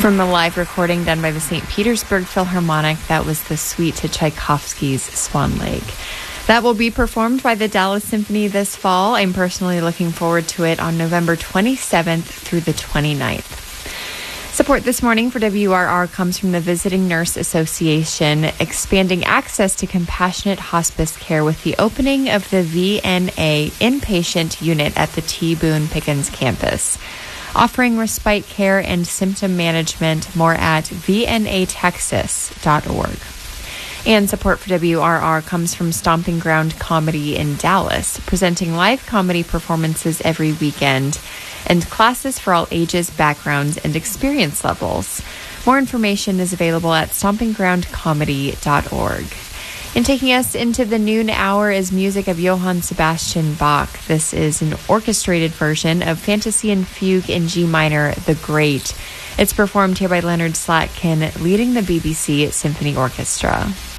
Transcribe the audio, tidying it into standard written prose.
From the live recording done by the St. Petersburg Philharmonic, that was the suite to Tchaikovsky's Swan Lake. That will be performed by the Dallas Symphony this fall. I'm personally looking forward to it on November 27th through the 29th. Support this morning for WRR comes from the Visiting Nurse Association, expanding access to compassionate hospice care with the opening of the VNA inpatient unit at the T. Boone Pickens campus. Offering respite care and symptom management. More at vnatexas.org. And support for WRR comes from Stomping Ground Comedy in Dallas, presenting live comedy performances every weekend and classes for all ages, backgrounds, and experience levels. More information is available at stompinggroundcomedy.org. And taking us into the noon hour is music of Johann Sebastian Bach. This is an orchestrated version of Fantasy and Fugue in G minor, The Great. It's performed here by Leonard Slatkin, leading the BBC Symphony Orchestra.